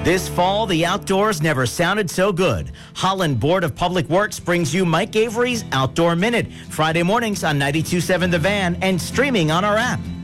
This fall, the outdoors never sounded so good. Holland Board of Public Works brings you Mike Avery's Outdoor Minute, Friday mornings on 92.7 The Van and streaming on our app.